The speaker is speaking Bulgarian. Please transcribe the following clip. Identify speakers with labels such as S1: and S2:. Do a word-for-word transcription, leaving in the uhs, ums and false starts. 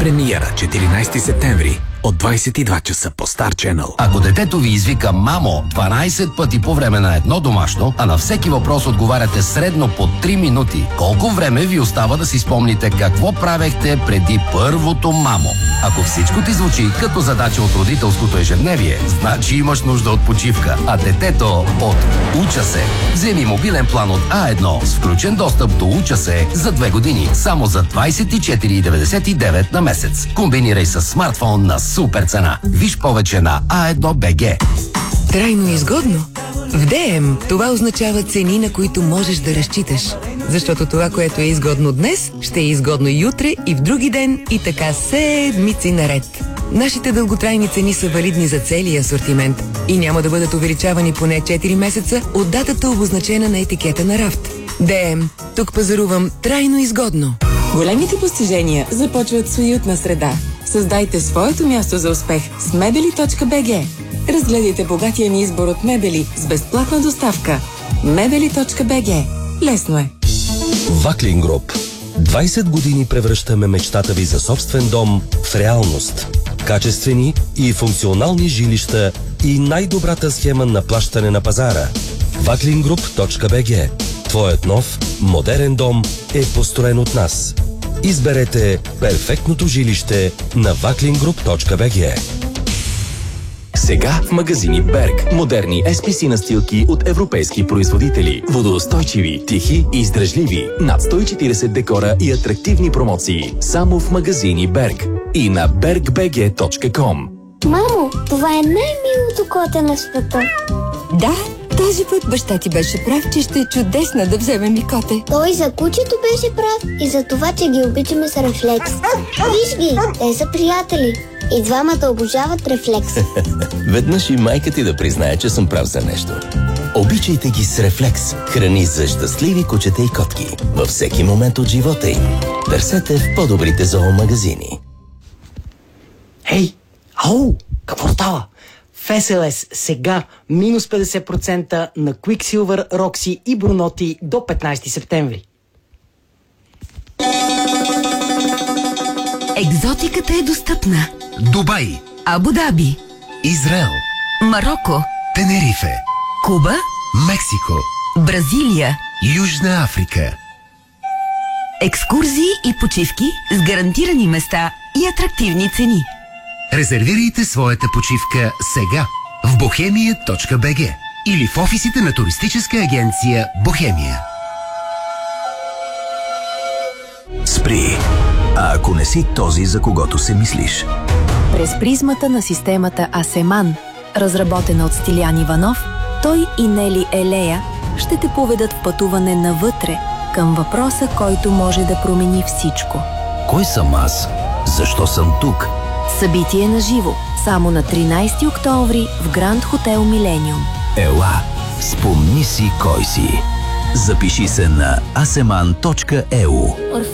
S1: Премиера четиринайсети септември от двайсет и два часа по Star Channel.
S2: Ако детето ви извика мамо дванайсет пъти по време на едно домашно, а на всеки въпрос отговаряте средно по три минути, колко време ви остава да си спомните какво правехте преди първото мамо? Ако всичко ти звучи като задача от родителското ежедневие, значи имаш нужда от почивка, а детето от Уча се. Вземи мобилен план от А едно с включен достъп до Уча се за две години, само за двайсет и четири деветдесет и девет на месец. Комбинирай с смартфон на супер цена. Виж повече на а едно точка бг.
S3: Трайно изгодно? В Д М това означава цени, на които можеш да разчиташ. Защото това, което е изгодно днес, ще е изгодно и утре, и в други ден, и така седмици наред. Нашите дълготрайни цени са валидни за целия асортимент и няма да бъдат увеличавани поне четири месеца от датата, обозначена на етикета на рафт. Д М. Тук пазарувам трайно изгодно.
S4: Големите постижения започват с уютна среда. Създайте своето място за успех с мебели точка бг. Разгледайте богатия ни избор от мебели с безплатна доставка. мебели точка бг. Лесно е.
S5: Ваклин Груп. двайсет години превръщаме мечтата ви за собствен дом в реалност. Качествени и функционални жилища и най-добрата схема на плащане на пазара. ваклин груп точка бг. Твоят нов, модерен дом е построен от нас. Изберете перфектното жилище на ваклин груп точка бг.
S6: Сега в магазини Берг. Модерни Ес Пи Си настилки от европейски производители. Водоустойчиви, тихи и издръжливи. Над сто и четирийсет декора и атрактивни промоции. Само в магазини Берг. И на берг бг точка ком.
S7: Мамо, това е най-милото коте на света.
S8: Да, този път баща ти беше прав, че ще е чудесно да вземем и коте.
S7: Той за кучето беше прав и за това, че ги обичаме с Рефлекс. Виж ги, те са приятели. И двамата обожават Рефлекс.
S9: Веднъж и майка ти да признае, че съм прав за нещо. Обичайте ги с Рефлекс. Храни за щастливи кучета и котки. Във всеки момент от живота им. Търсете в по-добрите зоомагазини.
S10: Хей! Ау! Какво става? В Ес Ел Ес сега минус петдесет процента на Quicksilver, Roxy и Brunotti до петнайсети септември.
S11: Екзотиката е достъпна.
S12: Дубай,
S11: Абу Даби,
S12: Израел,
S11: Мароко,
S12: Тенерифе,
S11: Куба,
S12: Мексико,
S11: Бразилия,
S12: Южна Африка.
S11: Екскурзии и почивки с гарантирани места и атрактивни цени.
S12: Резервирайте своята почивка сега в бохемия точка бг или в офисите на туристическа агенция Бохемия.
S13: Спри. А ако не си този, за когото се мислиш?
S14: През призмата на системата Асеман, разработена от Стилян Иванов, той и Нели Елея ще те поведат в пътуване навътре, към въпроса, който може да промени всичко.
S2: Кой съм аз? Защо съм тук?
S14: Събитие на живо, само на тринайсети октомври в Гранд Хотел Милениум.
S13: Ела, спомни си кой си. Запиши се на асеман точка е у.